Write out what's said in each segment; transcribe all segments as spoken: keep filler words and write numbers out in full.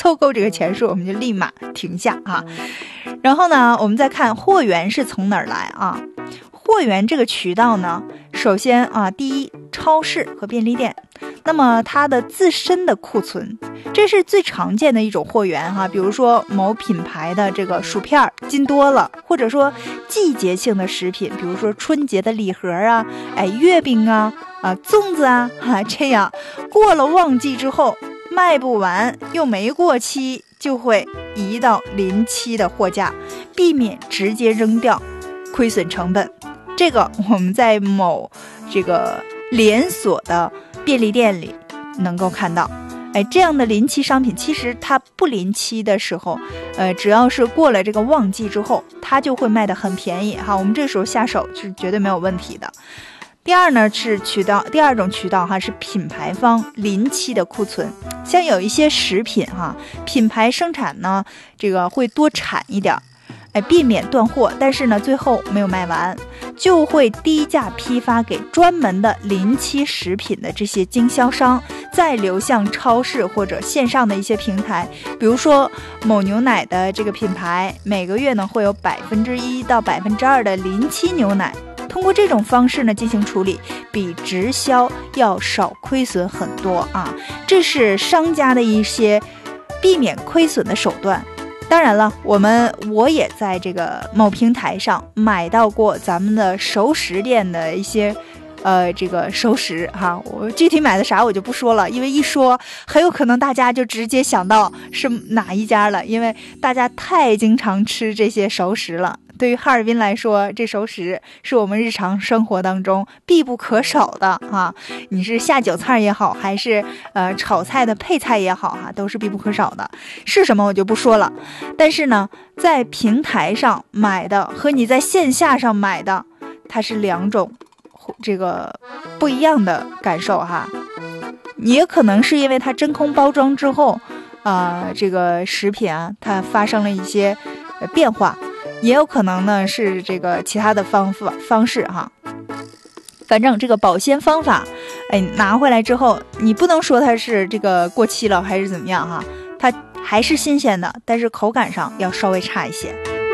凑够这个钱数，我们就立马停下啊。然后呢，我们再看货源是从哪儿来啊？货源这个渠道呢，首先啊，第一，超市和便利店，那么它的自身的库存，这是最常见的一种货源哈。比如说某品牌的这个薯片进多了，或者说季节性的食品，比如说春节的礼盒啊，哎，月饼啊，啊，粽子啊，哈、啊，这样过了旺季之后卖不完又没过期，就会移到临期的货架，避免直接扔掉，亏损成本。这个我们在某这个连锁的便利店里能够看到，哎，这样的临期商品其实它不临期的时候，呃，只要是过了这个旺季之后，它就会卖得很便宜哈。我们这时候下手是绝对没有问题的。第二呢是渠道，第二种渠道哈是品牌方临期的库存，像有一些食品哈，品牌生产呢这个会多产一点。哎，避免断货，但是呢，最后没有卖完，就会低价批发给专门的临期食品的这些经销商，再流向超市或者线上的一些平台。比如说某牛奶的这个品牌，每个月呢会有百分之一到百分之二的临期牛奶，通过这种方式呢进行处理，比直销要少亏损很多啊。这是商家的一些避免亏损的手段。当然了，我们我也在这个某平台上买到过咱们的熟食店的一些呃这个熟食哈，我具体买的啥我就不说了，因为一说很有可能大家就直接想到是哪一家了，因为大家太经常吃这些熟食了。对于哈尔滨来说，这熟食是我们日常生活当中必不可少的啊！你是下酒菜也好，还是呃炒菜的配菜也好哈、啊，都是必不可少的。是什么我就不说了。但是呢，在平台上买的和你在线下上买的，它是两种这个不一样的感受哈。也可能是因为它真空包装之后，啊、呃，这个食品啊，它发生了一些呃变化。也有可能呢是这个其他的方法方式哈，反正这个保鲜方法，哎，拿回来之后，你不能说它是这个过期了还是怎么样哈，它还是新鲜的，但是口感上要稍微差一些。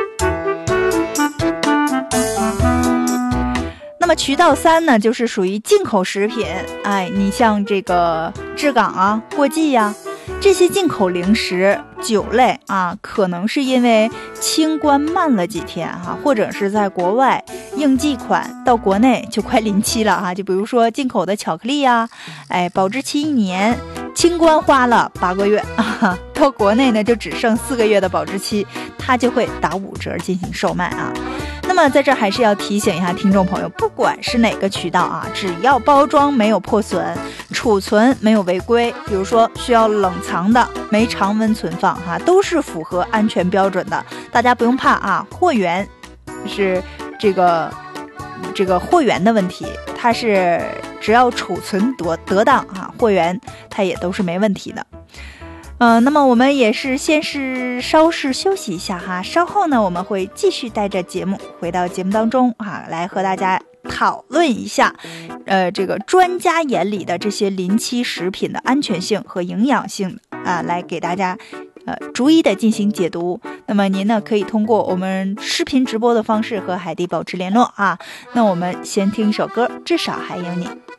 那么渠道三呢，就是属于进口食品，哎，你像这个治港啊、过季呀、啊。这些进口零食、酒类啊，可能是因为清关慢了几天哈、啊，或者是在国外应季款到国内就快临期了哈、啊。就比如说进口的巧克力呀、啊，哎，保质期一年，清关花了八个月啊，到国内呢就只剩四个月的保质期，它就会打五折进行售卖啊。那么在这儿还是要提醒一下听众朋友，不管是哪个渠道啊，只要包装没有破损，储存没有违规，比如说需要冷藏的，没常温存放哈、啊，都是符合安全标准的，大家不用怕啊。货源是这个这个货源的问题，它是只要储存得得当啊，货源它也都是没问题的。呃，那么我们也是先是稍事休息一下哈，稍后呢我们会继续带着节目回到节目当中啊，来和大家讨论一下，呃，这个专家眼里的这些临期食品的安全性和营养性啊，来给大家呃逐一的进行解读。那么您呢可以通过我们视频直播的方式和海蒂保持联络啊。那我们先听一首歌，至少还有你。